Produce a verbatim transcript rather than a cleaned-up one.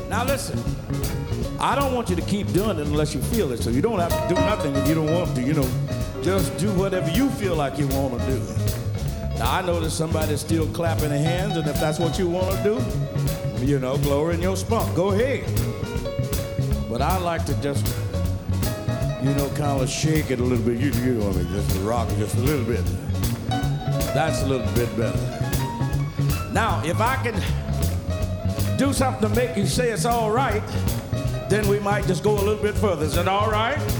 Now listen, I don't want you to keep doing it unless you feel it. So you don't have to do nothing if you don't want to, you know. Just do whatever you feel like you want to do. Now I know there's somebody still clapping their hands, and if that's what you want to do, you know, glory in your spunk, go ahead. But I like to just, you know, kind of shake it a little bit. You, you know what I mean, just rock it just a little bit. That's a little bit better. Now, if I can do something to make you say it's all right, then we might just go a little bit further. Is it all right?